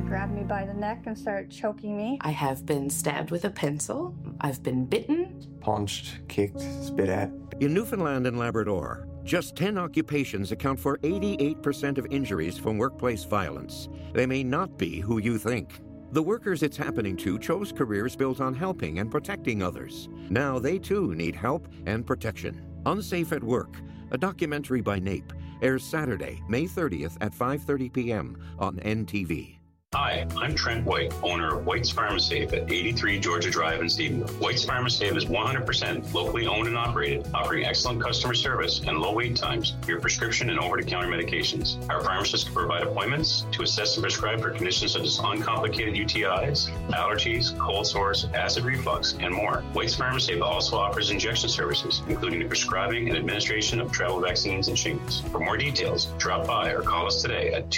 grabbed me by the neck and started choking me. I have been stabbed with a pencil. I've been bitten. Punched, kicked, spit at. In Newfoundland and Labrador, just 10 occupations account for 88% of injuries from workplace violence. They may not be who you think. The workers it's happening to chose careers built on helping and protecting others. Now they too need help and protection. Unsafe at Work, a documentary by NAPE, airs Saturday, May 30th at 5:30 p.m. on NTV. Hi, I'm Trent White, owner of White's Pharmasafe at 83 Georgia Drive in Stephenville. White's Pharmasafe is 100% locally owned and operated, offering excellent customer service and low wait times for your prescription and over-the-counter medications. Our pharmacists can provide appointments to assess and prescribe for conditions such as uncomplicated UTIs, allergies, cold sores, acid reflux, and more. White's Pharmasafe also offers injection services, including the prescribing and administration of travel vaccines and shingles. For more details, drop by or call us today at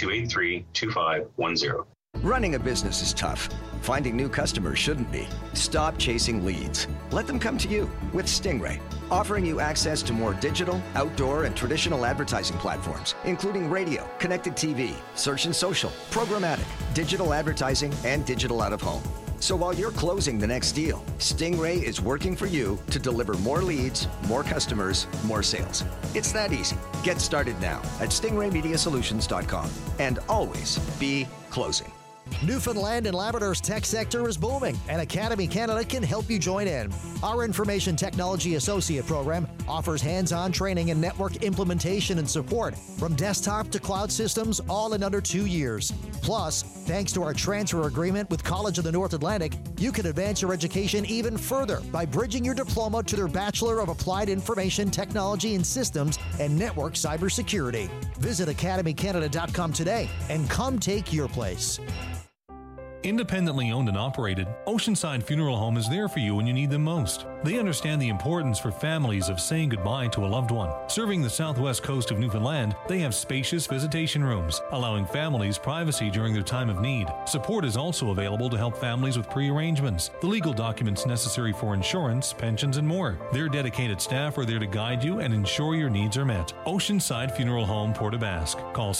283-2510. Running a business is tough. Finding new customers shouldn't be. Stop chasing leads. Let them come to you with Stingray, offering you access to more digital, outdoor, and traditional advertising platforms, including radio, connected TV, search and social, programmatic, digital advertising, and digital out-of-home. So while you're closing the next deal, Stingray is working for you to deliver more leads, more customers, more sales. It's that easy. Get started now at stingraymediasolutions.com and always be closing. Newfoundland and Labrador's tech sector is booming, and Academy Canada can help you join in. Our Information Technology Associate program offers hands-on training in network implementation and support, from desktop to cloud systems, all in under 2 years. Plus, thanks to our transfer agreement with College of the North Atlantic, you can advance your education even further by bridging your diploma to their Bachelor of Applied Information Technology and Systems and Network Cybersecurity. Visit academycanada.com today and come take your place. Independently owned and operated, Oceanside Funeral Home is there for you when you need them most. They understand the importance for families of saying goodbye to a loved one. Serving the southwest coast of Newfoundland, they have spacious visitation rooms, allowing families privacy during their time of need. Support is also available to help families with pre-arrangements, the legal documents necessary for insurance, pensions, and more. Their dedicated staff are there to guide you and ensure your needs are met. Oceanside Funeral Home, Port aux Basques. Call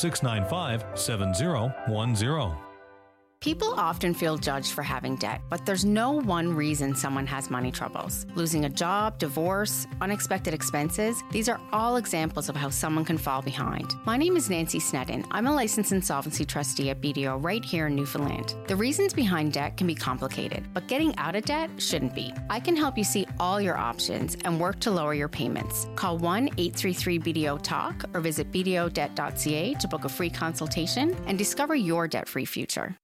695-7010. People often feel judged for having debt, but there's no one reason someone has money troubles. Losing a job, divorce, unexpected expenses, these are all examples of how someone can fall behind. My name is Nancy Sneddon. I'm a licensed insolvency trustee at BDO right here in Newfoundland. The reasons behind debt can be complicated, but getting out of debt shouldn't be. I can help you see all your options and work to lower your payments. Call 1-833-BDO-TALK or visit bdodebt.ca to book a free consultation and discover your debt-free future.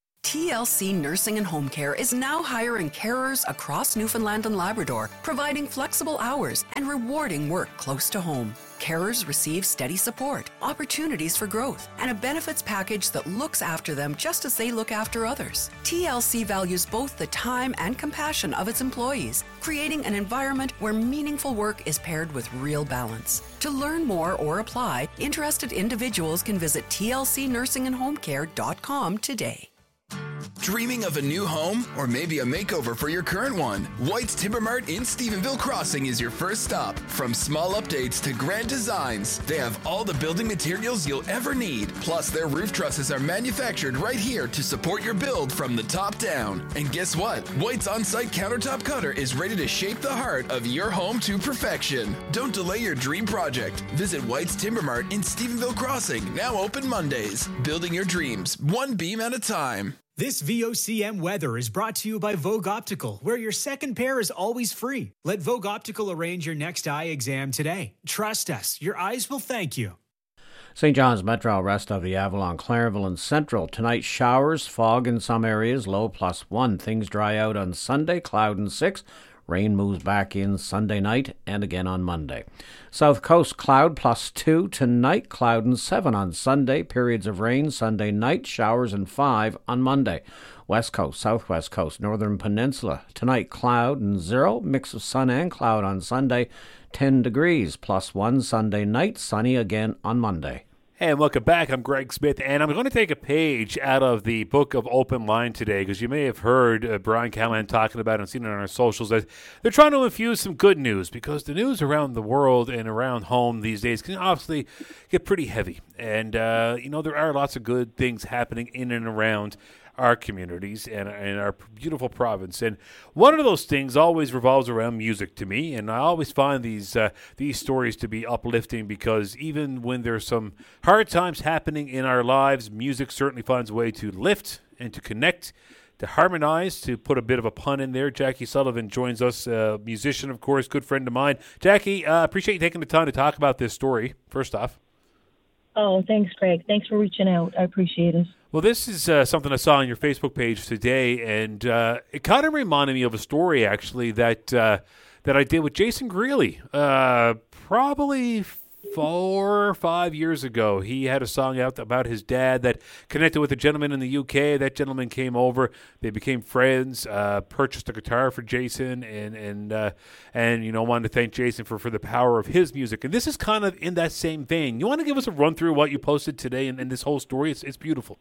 TLC Nursing and Home Care is now hiring carers across Newfoundland and Labrador, providing flexible hours and rewarding work close to home. Carers receive steady support, opportunities for growth, and a benefits package that looks after them just as they look after others. TLC values both the time and compassion of its employees, creating an environment where meaningful work is paired with real balance. To learn more or apply, interested individuals can visit tlcnursingandhomecare.com today. Dreaming of a new home or maybe a makeover for your current one? White's Timber Mart in Stephenville Crossing is your first stop. From small updates to grand designs, they have all the building materials you'll ever need. Plus, their roof trusses are manufactured right here to support your build from the top down. And guess what? White's on-site countertop cutter is ready to shape the heart of your home to perfection. Don't delay your dream project. Visit White's Timber Mart in Stephenville Crossing, now open Mondays. Building your dreams, one beam at a time. This VOCM weather is brought to you by Vogue Optical, where your second pair is always free. Let Vogue Optical arrange your next eye exam today. Trust us, your eyes will thank you. St. John's Metro, rest of the Avalon, Clairville and Central. Tonight, showers, fog in some areas, low +1. Things dry out on Sunday, cloud and 6. Rain moves back in Sunday night and again on Monday. South Coast, cloud +2. Tonight, cloud and 7 on Sunday. Periods of rain Sunday night, showers and 5 on Monday. West Coast, Southwest Coast, Northern Peninsula. Tonight, cloud and 0. Mix of sun and cloud on Sunday. 10 degrees, +1 Sunday night. Sunny again on Monday. Hey, and welcome back. I'm Greg Smith, and I'm going to take a page out of the Book of Open Line today, because you may have heard Brian Callahan talking about it and seen it on our socials, that they're trying to infuse some good news, because the news around the world and around home these days can obviously get pretty heavy. And, there are lots of good things happening in and around our communities and our beautiful province. And one of those things always revolves around music to me, and I always find these stories to be uplifting, because even when there's some hard times happening in our lives, music certainly finds a way to lift and to connect, to harmonize. To put a bit of a pun in there, Jackie Sullivan joins us, a musician, of course, good friend of mine. Jackie, appreciate you taking the time to talk about this story, first off. Oh, thanks, Greg. Thanks for reaching out. I appreciate it. Well, this is something I saw on your Facebook page today, and it kind of reminded me of a story, actually, that I did with Jason Greeley probably 4 or 5 years ago. He had a song out about his dad that connected with a gentleman in the UK. That gentleman came over. They became friends, purchased a guitar for Jason, and wanted to thank Jason for the power of his music. And this is kind of in that same vein. You want to give us a run through what you posted today and this whole story? It's beautiful.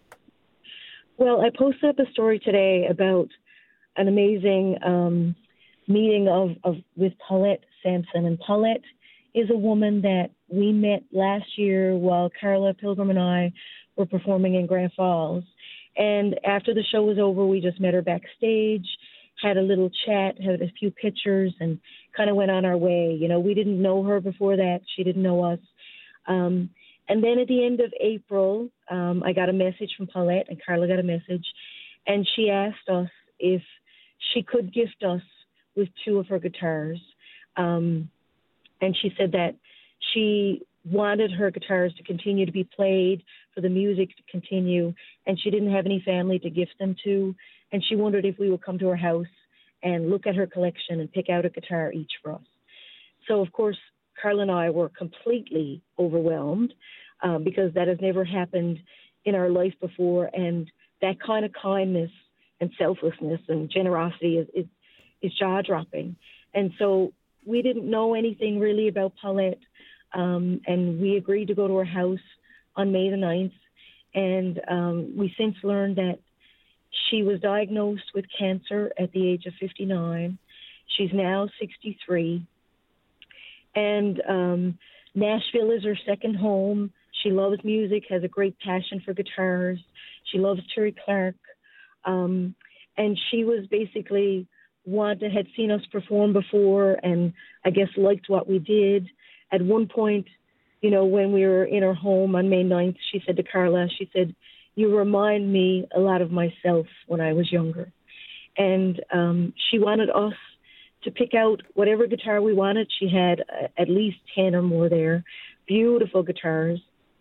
Well, I posted up a story today about an amazing meeting with Paulette Sampson. And Paulette is a woman that we met last year while Carla Pilgrim and I were performing in Grand Falls. And after the show was over, we just met her backstage, had a little chat, had a few pictures, and kind of went on our way. We didn't know her before that. She didn't know us. And then at the end of April, I got a message from Paulette, and Carla got a message, and she asked us if she could gift us with 2 of her guitars. And she said that she wanted her guitars to continue to be played, for the music to continue, and she didn't have any family to gift them to, and she wondered if we would come to her house and look at her collection and pick out a guitar each for us. So, of course, Carla and I were completely overwhelmed because that has never happened in our life before, and that kind of kindness and selflessness and generosity is jaw-dropping. And so we didn't know anything really about Paulette, and we agreed to go to her house on May the 9th, and we since learned that she was diagnosed with cancer at the age of 59. She's now 63. And Nashville is her second home. She loves music, has a great passion for guitars. She loves Terry Clark. And she was basically had seen us perform before, and I guess liked what we did. At one point, when we were in her home on May 9th, she said to Carla, she said, "You remind me a lot of myself when I was younger." And she wanted us to pick out whatever guitar we wanted. She had at least 10 or more there, beautiful guitars.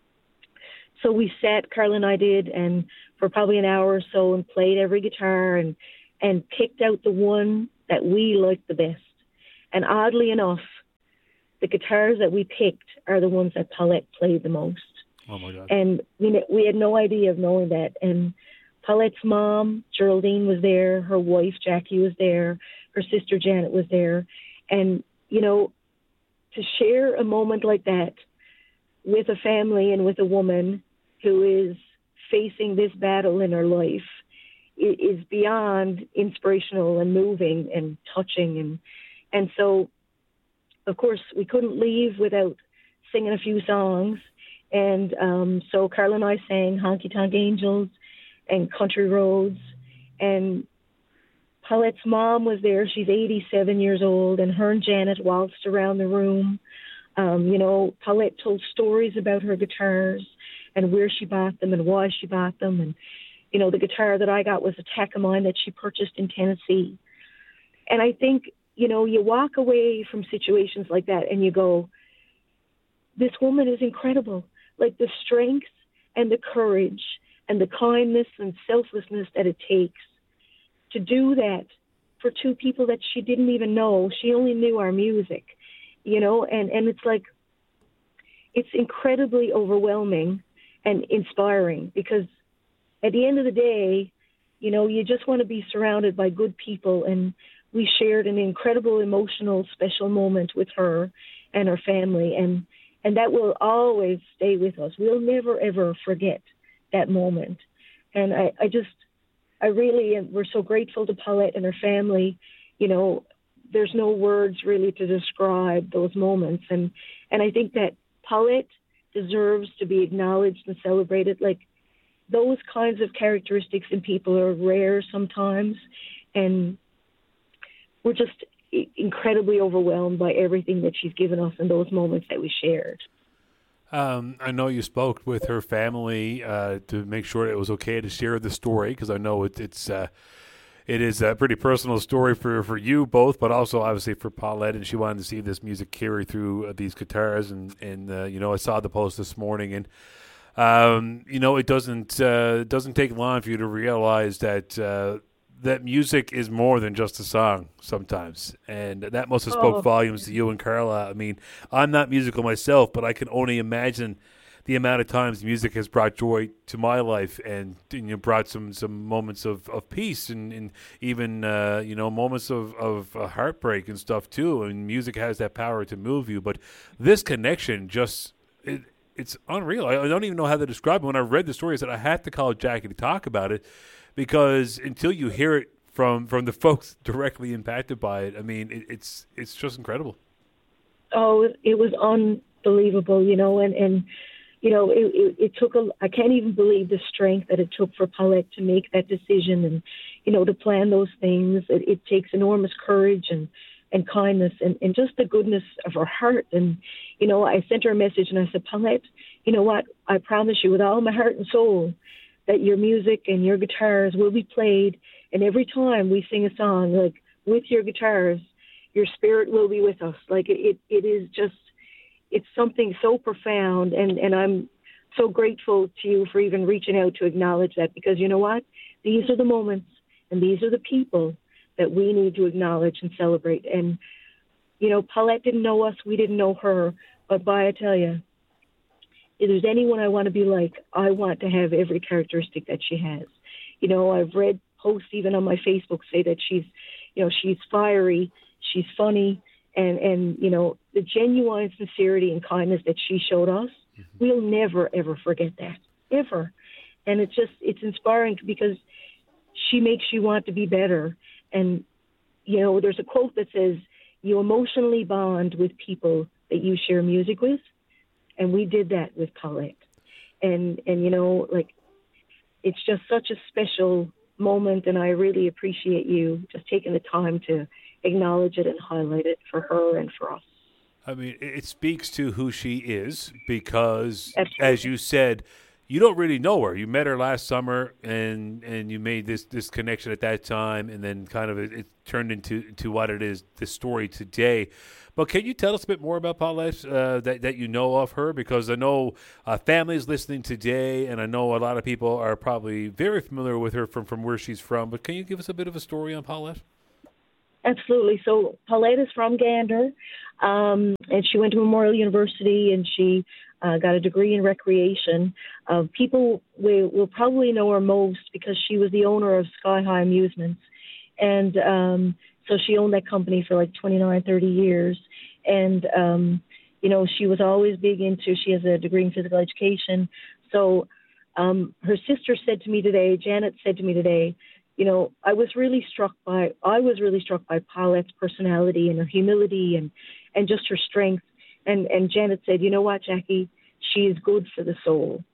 So we sat, Carla and I did, and for probably an hour or so, and played every guitar and picked out the one that we liked the best. And oddly enough, the guitars that we picked are the ones that Paulette played the most. Oh, my God. And we had no idea of knowing that. And Paulette's mom, Geraldine, was there. Her wife, Jackie, was there. Her sister, Janet, was there. And, to share a moment like that with a family and with a woman who is facing this battle in her life is beyond inspirational and moving and touching. And so, of course, we couldn't leave without singing a few songs. And so Carla and I sang Honky Tonk Angels and Country Roads. And Paulette's mom was there. She's 87 years old, and her and Janet waltzed around the room. Paulette told stories about her guitars and where she bought them and why she bought them. And, the guitar that I got was a Takamine that she purchased in Tennessee. And I think, you walk away from situations like that and you go, this woman is incredible. Like the strength and the courage and the kindness and selflessness that it takes to do that for 2 people that she didn't even know. She only knew our music, and it's like, it's incredibly overwhelming and inspiring, because at the end of the day, you just want to be surrounded by good people. And we shared an incredible, emotional, special moment with her and her family. And And that will always stay with us. We'll never, ever forget that moment. And we're so grateful to Paulette and her family. You know, there's no words really to describe those moments. And I think that Paulette deserves to be acknowledged and celebrated. Like, those kinds of characteristics in people are rare sometimes. And we're just incredibly overwhelmed by everything that she's given us in those moments that we shared. I know you spoke with her family to make sure it was okay to share the story, because I know it is a pretty personal story for you both, but also obviously for Paulette, and she wanted to see this music carry through these guitars. And you know, I saw the post this morning, and you know, it doesn't take long for you to realize that that music is more than just a song sometimes. And that must have spoke volumes to you and Carla. I mean, I'm not musical myself, but I can only imagine the amount of times music has brought joy to my life, and you know, brought some moments of peace, and even you know, moments of heartbreak and stuff too. And music has that power to move you. But this connection it's unreal. I don't even know how to describe it. When I read the story, I said I had to call Jackie to talk about it, because until you hear it from the folks directly impacted by it, I mean, it's just incredible. Oh, it was unbelievable, you know, and you know, it took I can't even believe the strength that it took for Paulette to make that decision, and, you know, to plan those things. It takes enormous courage and kindness and just the goodness of her heart. And, you know, I sent her a message and I said, Paulette, you know what? I promise you with all my heart and soul that your music and your guitars will be played. And every time we sing a song, like, with your guitars, your spirit will be with us. Like, it is just, it's something so profound. And I'm so grateful to you for even reaching out to acknowledge that, because you know what? These are the moments and these are the people that we need to acknowledge and celebrate. And, you know, Paulette didn't know us. We didn't know her. But I tell you, if there's anyone I want to be like, I want to have every characteristic that she has. You know, I've read posts even on my Facebook say that she's, you know, she's fiery, she's funny, and you know, the genuine sincerity and kindness that she showed us, we'll never, ever forget that, ever. And it's inspiring, because she makes you want to be better. And, you know, there's a quote that says, you emotionally bond with people that you share music with. And we did that with Paulette. And you know, like, it's just such a special moment, and I really appreciate you just taking the time to acknowledge it and highlight it for her and for us. I mean, it speaks to who she is, because, Absolutely. as you said, you don't really know her. You met her last summer, and you made this connection at that time, and then kind of it turned into what it is, this story today. But can you tell us a bit more about Paulette that you know of her? Because I know families listening today, and I know a lot of people are probably very familiar with her from where she's from. But can you give us a bit of a story on Paulette? Absolutely. So Paulette is from Gander, and she went to Memorial University, and she got a degree in recreation. People will probably know her most because she was the owner of Sky High Amusements. And so she owned that company for like 29, 30 years. And, you know, she was always big into, she has a degree in physical education. So her sister said to me today, Janet said to me today, you know, I was really struck by Paulette's personality and her humility and just her strength. And Janet said, you know what, Jackie, she is good for the soul.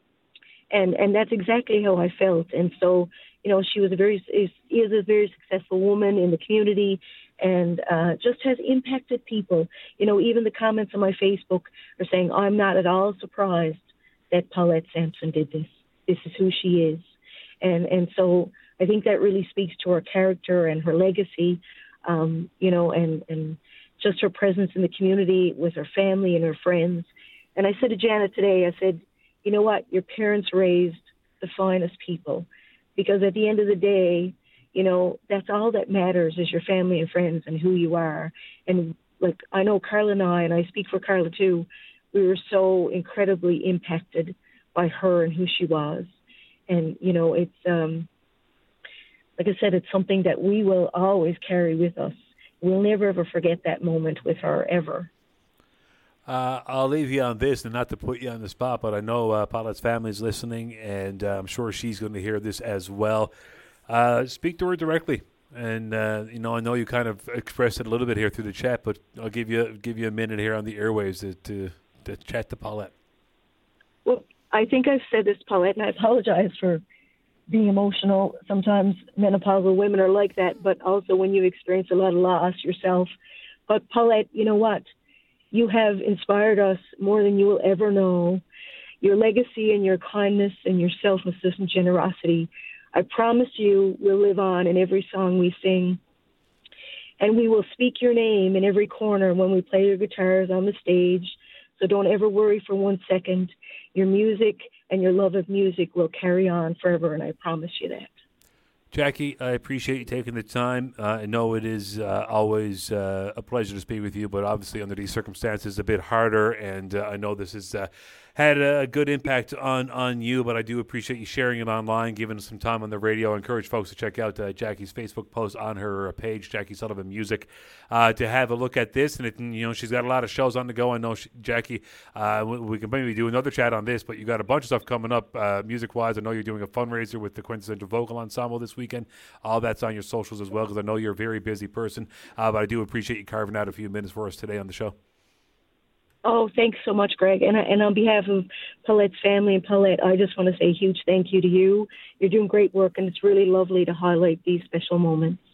And that's exactly how I felt. And so, you know, she is a very successful woman in the community, and just has impacted people. You know, even the comments on my Facebook are saying, I'm not at all surprised that Paulette Sampson did this. This is who she is. And so I think that really speaks to her character and her legacy, you know, and just her presence in the community with her family and her friends. And I said to Janet today, I said, you know what, your parents raised the finest people, because at the end of the day, you know, that's all that matters is your family and friends and who you are. And like, I know Carla and I speak for Carla too, we were so incredibly impacted by her and who she was. And, you know, it's, like I said, it's something that we will always carry with us. We'll never, ever forget that moment with her, ever. I'll leave you on this, and not to put you on the spot, but I know Paulette's family is listening, and I'm sure she's going to hear this as well. Speak to her directly. And I know you kind of expressed it a little bit here through the chat, but I'll give you a minute here on the airwaves to chat to Paulette. Well, I think I've said this, Paulette, and I apologize for being emotional. Sometimes menopausal women are like that, but also when you experience a lot of loss yourself. But Paulette, you know what? You have inspired us more than you will ever know. Your legacy and your kindness and your selflessness and generosity, I promise you, will live on in every song we sing. And we will speak your name in every corner when we play your guitars on the stage. So don't ever worry for 1 second. Your music and your love of music will carry on forever, and I promise you that. Jackie, I appreciate you taking the time. I know it is always a pleasure to speak with you, but obviously under these circumstances, a bit harder. And I know this has had a good impact on you, but I do appreciate you sharing it online, giving us some time on the radio. I encourage folks to check out Jackie's Facebook post on her page, Jackie Sullivan Music, to have a look at this. And she's got a lot of shows on the go. I know Jackie, we can maybe do another chat on this, but you got a bunch of stuff coming up music-wise. I know you're doing a fundraiser with the Quintessential Vocal Ensemble this weekend. All that's on your socials as well, because I know you're a very busy person. But I do appreciate you carving out a few minutes for us today on the show. Oh, thanks so much, Greg. And on behalf of Paulette's family and Paulette, I just want to say a huge thank you to you. You're doing great work, and it's really lovely to highlight these special moments.